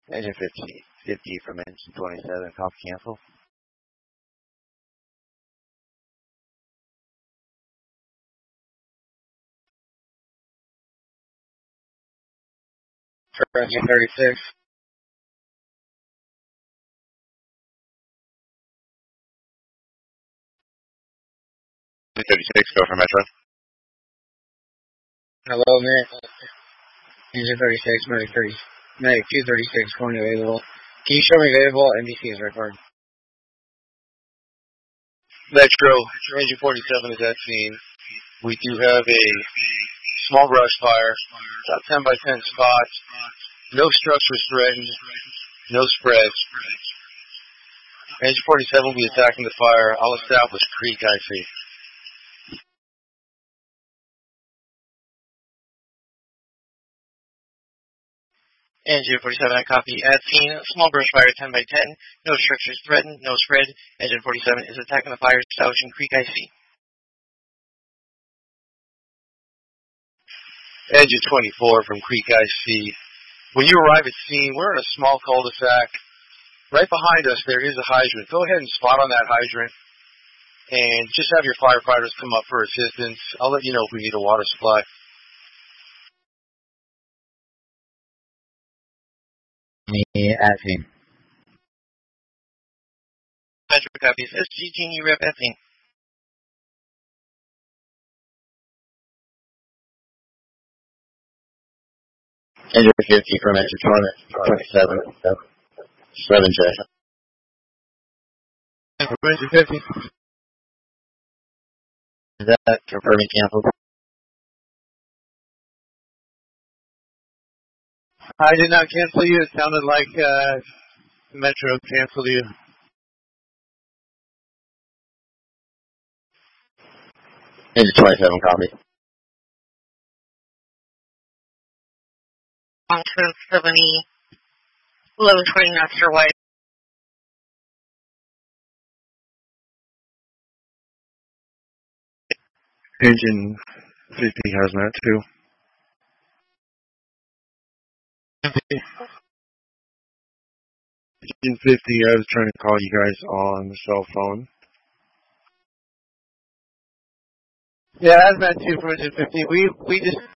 Engine 50 from engine 27, copy cancel. For engine 36. 36, go for Metro. Hello, Nick. Engine 36, Medic 236, going available. Can you show me available? NBC is recording. Metro, engine 47 is at scene. We do have a small brush fire, about 10 by 10 spots. No structures threatened, no spreads. Engine 47 will be attacking the fire. I'll establish Creek IC. Engine 47, I copy. At scene, small brush fire, 10 by 10. No structures threatened, no spread. Engine 47 is attacking the fire, establishing Creek IC. Engine 24 from Creek IC. When you arrive at scene, we're in a small cul-de-sac. Right behind us, there is a hydrant. Go ahead and spot on that hydrant. And just have your firefighters come up for assistance. I'll let you know if we need a water supply. At scene. Metro copies. SG rep at scene. Engine 50 from engine 27, 7J. Engine 50. Is that confirming canceled? I did not cancel you. It sounded like Metro canceled you. Engine 27, copy. 170, low 20 knots your way. Engine 50 hazmat too. Engine 50, I was trying to call you guys on the cell phone. Yeah, hazmat 2 from engine 50. We just